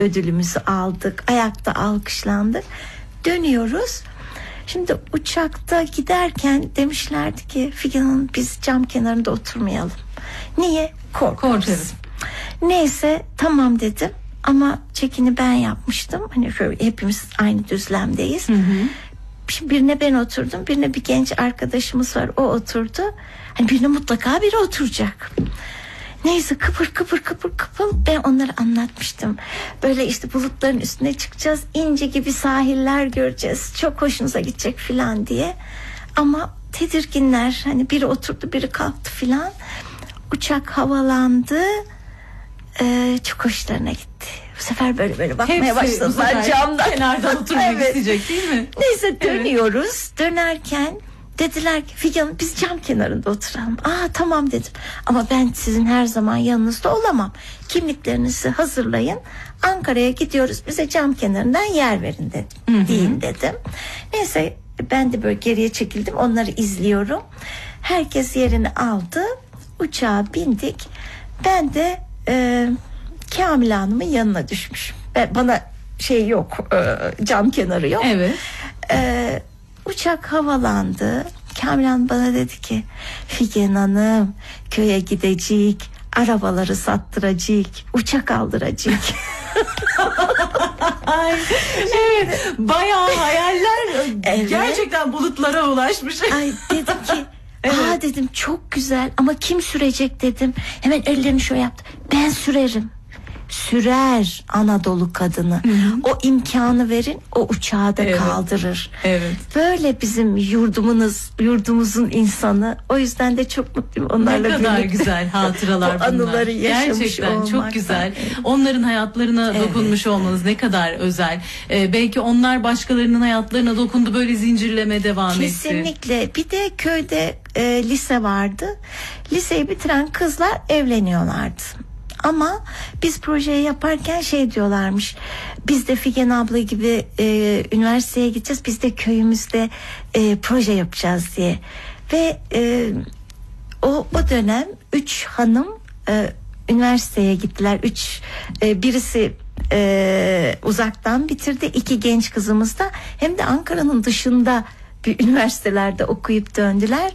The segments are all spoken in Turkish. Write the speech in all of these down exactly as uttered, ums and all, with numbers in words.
ödülümüzü aldık. Ayakta alkışlandık. Dönüyoruz. Şimdi uçakta giderken demişlerdi ki Figen Hanım biz cam kenarında oturmayalım. Niye? Korkarız. Neyse tamam dedim. Ama çekini ben yapmıştım. Hani şöyle hepimiz aynı düzlemdeyiz. Hı hı. Şimdi birine ben oturdum. Birine bir genç arkadaşımız var. O oturdu. Hani birine mutlaka biri oturacak. Neyse kıpır kıpır kıpır kıpır ben onları anlatmıştım. Böyle işte bulutların üstüne çıkacağız. İnce gibi sahiller göreceğiz. Çok hoşunuza gidecek filan diye. Ama tedirginler. Hani biri oturdu biri kalktı filan. Uçak havalandı. Ee, çok hoşlarına gitti. Bu sefer böyle böyle bakmaya Hepsi başladılar camdan. Kenardan oturmak evet. isteyecek değil mi? Neyse dönüyoruz. Evet. Dönerken dediler ki Figen Hanım biz cam kenarında oturalım. Aa tamam dedim. Ama ben sizin her zaman yanınızda olamam. Kimliklerinizi hazırlayın. Ankara'ya gidiyoruz. Bize cam kenarından yer verin dedim. Hı hı. Deyin dedim. Neyse ben de böyle geriye çekildim. Onları izliyorum. Herkes yerini aldı. Uçağa bindik. Ben de e, Kamile Hanım'ın yanına düşmüşüm. Ben, bana şey yok. E, cam kenarı yok. Evet. E, uçak havalandı. Kamile Hanım bana dedi ki Figen Hanım köye gidecek, arabaları sattıracak, uçak aldıracak. Ay, evet, bayağı hayaller evet. Gerçekten bulutlara ulaşmış. Ay dedim ki evet. Aa dedim çok güzel ama kim sürecek dedim. Hemen ellerini şöyle yaptı. Ben sürerim. Sürer Anadolu kadını. Hı hı. O imkanı verin, o uçağı da evet. kaldırır. Evet. Böyle bizim yurdumuz, yurdumuzun insanı. O yüzden de çok mutluyum onlarla birlikte. Ne kadar birlikte. güzel hatıralar bunlar. Anıları yaşamış gerçekten olmak. Çok güzel. Onların hayatlarına evet. dokunmuş olmanız ne kadar özel. Ee, belki onlar başkalarının hayatlarına dokundu, böyle zincirleme devam Kesinlikle. etti. Bir de köyde e, lise vardı. Liseyi bitiren kızlar evleniyorlardı. Ama biz projeyi yaparken şey diyorlarmış. Biz de Figen abla gibi e, üniversiteye gideceğiz. Biz de köyümüzde e, proje yapacağız diye. Ve e, o, o dönem üç hanım e, üniversiteye gittiler. Üç e, birisi e, uzaktan bitirdi. İki genç kızımız da hem de Ankara'nın dışında bir üniversitelerde okuyup döndüler.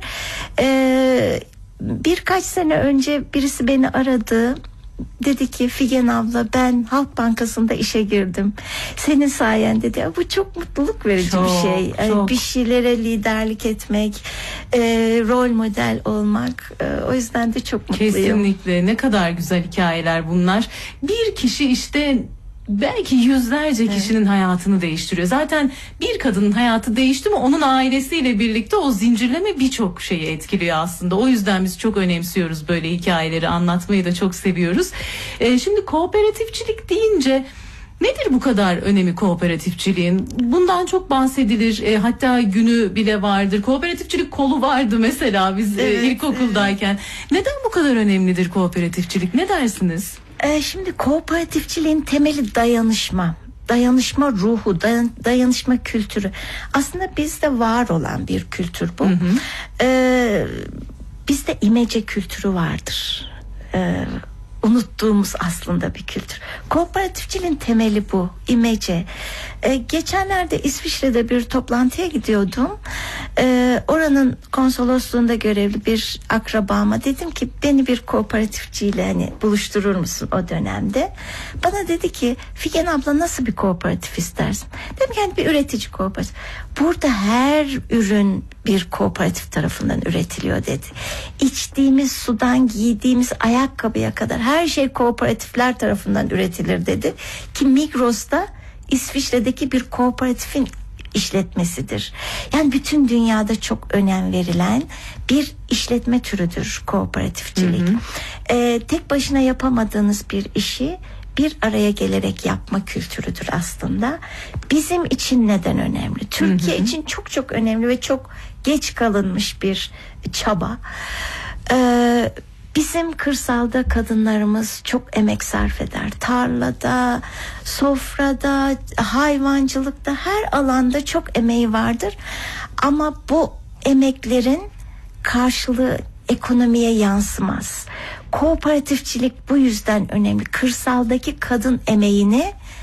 E, birkaç sene önce birisi beni aradı. Dedi ki Figen abla ben Halk Bankası'nda işe girdim. Senin sayende dedi. Bu çok mutluluk verici çok, bir şey. Yani bir şeylere liderlik etmek, e, rol model olmak. E, o yüzden de çok mutluyum. Kesinlikle. Ne kadar güzel hikayeler bunlar. Bir kişi işte belki yüzlerce kişinin evet. hayatını değiştiriyor. Zaten bir kadının hayatı değişti mi onun ailesiyle birlikte o zincirleme birçok şeyi etkiliyor aslında. O yüzden biz çok önemsiyoruz böyle hikayeleri, anlatmayı da çok seviyoruz. Ee, şimdi kooperatifçilik deyince nedir bu kadar önemi kooperatifçiliğin? Bundan çok bahsedilir. E, hatta günü bile vardır. Kooperatifçilik kolu vardı mesela biz evet, e, ilkokuldayken. Evet. Neden bu kadar önemlidir kooperatifçilik? Ne dersiniz? Ee, şimdi kooperatifçiliğin temeli dayanışma. Dayanışma ruhu, dayan, dayanışma kültürü. Aslında bizde var olan bir kültür bu. Hı hı. Ee, bizde imece kültürü vardır. Ee, unuttuğumuz aslında bir kültür. Kooperatifçiliğin temeli bu, imece. Ee, geçenlerde İsviçre'de bir toplantıya gidiyordum. Ee, oranın konsolosluğunda görevli bir akrabama dedim ki beni bir kooperatifçiyle hani buluşturur musun o dönemde? Bana dedi ki Figen abla nasıl bir kooperatif istersin? Dedim ki hani bir üretici kooperatif. Burada her ürün bir kooperatif tarafından üretiliyor dedi. İçtiğimiz sudan giydiğimiz ayakkabıya kadar her şey kooperatifler tarafından üretilir dedi. Ki Migros'ta İsviçre'deki bir kooperatifin işletmesidir. Yani bütün dünyada çok önem verilen bir işletme türüdür kooperatifçilik. Hı hı. Ee, tek başına yapamadığınız bir işi bir araya gelerek yapma kültürüdür aslında. Bizim için neden önemli? Türkiye hı hı. için çok çok önemli ve çok geç kalınmış bir çaba. Ee, Bizim kırsalda kadınlarımız çok emek sarf eder. Tarlada, sofrada, hayvancılıkta her alanda çok emeği vardır. Ama bu emeklerin karşılığı ekonomiye yansımaz. Kooperatifçilik bu yüzden önemli. Kırsaldaki kadın emeğini